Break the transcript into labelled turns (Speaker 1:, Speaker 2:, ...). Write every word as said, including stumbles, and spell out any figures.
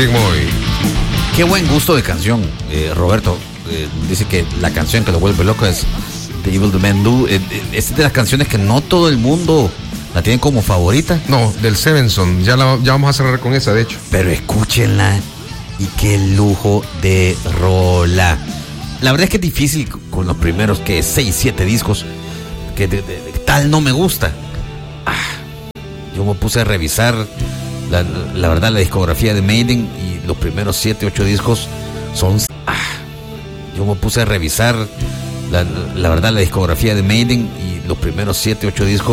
Speaker 1: Big Boy.
Speaker 2: Qué buen gusto de canción, eh, Roberto. Eh, dice que la canción que lo vuelve loco es The Evil the Men Do. Eh, eh, es de las canciones que no todo el mundo la tiene como favorita.
Speaker 1: No, del Seven Son. Ya, la, ya vamos a cerrar con esa, de hecho.
Speaker 2: Pero escúchenla y qué lujo de rola. La verdad es que es difícil con los primeros que seis, siete discos que de, de, de, tal no me gusta. Ah, yo me puse a revisar la, la verdad la discografía de Maiden y los primeros siete, ocho discos son... Ah, yo me puse a revisar la, la verdad la discografía de Maiden y los primeros siete, ocho discos